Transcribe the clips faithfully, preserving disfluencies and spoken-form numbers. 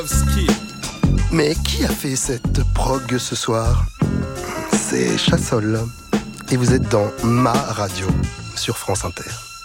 Mais qui a fait cette prog ce soir ? C'est Chassol. Et vous êtes dans ma radio sur France Inter.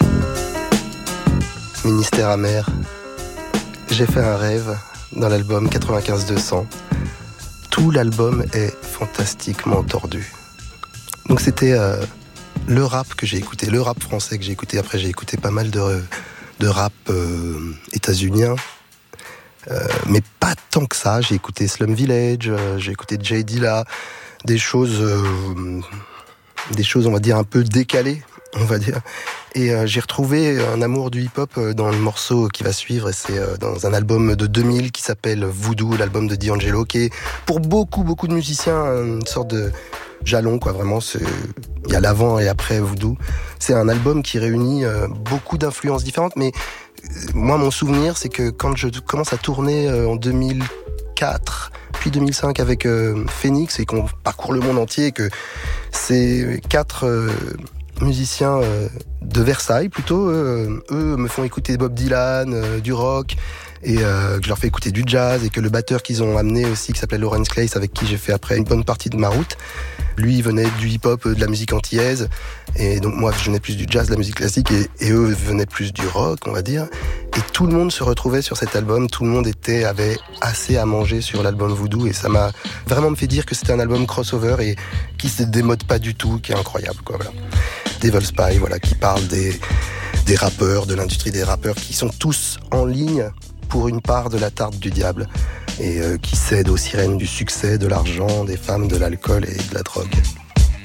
Ministère amer. J'ai fait un rêve dans l'album quatre-vingt-quinze deux cents. Tout l'album est fantastiquement tordu. Donc c'était euh, le rap que j'ai écouté, le rap français que j'ai écouté. Après j'ai écouté pas mal de, de rap euh, états-unien. Euh, mais pas tant que ça. J'ai écouté Slum Village, euh, j'ai écouté Jay Dilla, des choses, euh, des choses, on va dire, un peu décalées, on va dire. Et euh, j'ai retrouvé un amour du hip-hop dans le morceau qui va suivre. Et c'est euh, dans un album de deux mille qui s'appelle Voodoo, l'album de D'Angelo, qui est pour beaucoup, beaucoup de musiciens une sorte de jalon, quoi. Vraiment, c'est... il y a l'avant et après Voodoo. C'est un album qui réunit euh, beaucoup d'influences différentes, mais moi, mon souvenir, c'est que quand je commence à tourner euh, en deux mille quatre, puis deux mille cinq avec euh, Phoenix, et qu'on parcourt le monde entier, que ces quatre euh, musiciens euh, de Versailles, plutôt, euh, eux me font écouter Bob Dylan, euh, du rock, et euh, que je leur fais écouter du jazz, et que le batteur qu'ils ont amené aussi, qui s'appelait Lawrence Clace, avec qui j'ai fait après une bonne partie de ma route, lui, il venait du hip-hop, de la musique antillaise, et donc moi, je venais plus du jazz, de la musique classique, et, et eux venaient plus du rock, on va dire. Et tout le monde se retrouvait sur cet album, tout le monde était, avait assez à manger sur l'album Voodoo, et ça m'a vraiment me fait dire que c'était un album crossover, et qui se démode pas du tout, qui est incroyable, quoi, voilà. Devil Spy, voilà, qui parle des, des rappeurs, de l'industrie des rappeurs, qui sont tous en ligne pour une part de la tarte du diable, et euh, qui cèdent aux sirènes du succès, de l'argent, des femmes, de l'alcool et de la drogue.